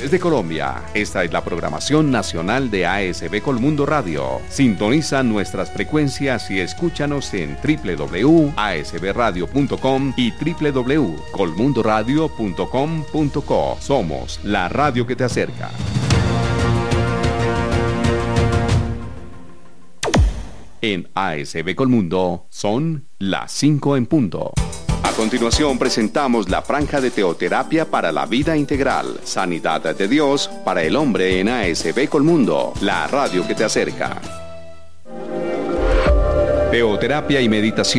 de Colombia. Esta es la programación nacional de ASB Colmundo Radio. Sintoniza nuestras frecuencias y escúchanos en www.asbradio.com y www.colmundoradio.com.co. Somos la radio que te acerca. En ASB Colmundo son las 5 en punto. A continuación presentamos la franja de teoterapia para la vida integral. Sanidad de Dios para el hombre en ASB Colmundo, la radio que te acerca. Teoterapia y meditación.